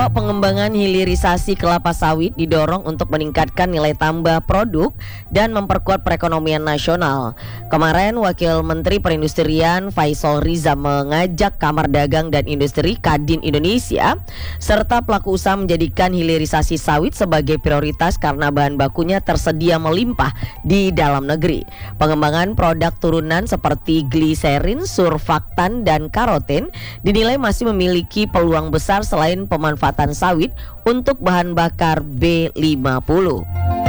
Pengembangan hilirisasi kelapa sawit didorong untuk meningkatkan nilai tambah produk dan memperkuat perekonomian nasional. Kemarin Wakil Menteri Perindustrian Faisal Riza mengajak Kamar Dagang dan Industri Kadin Indonesia serta pelaku usaha menjadikan hilirisasi sawit sebagai prioritas karena bahan bakunya tersedia melimpah di dalam negeri. Pengembangan produk turunan seperti gliserin, surfaktan, dan karoten dinilai masih memiliki peluang besar selain pemanfaatan sawit untuk bahan bakar B50.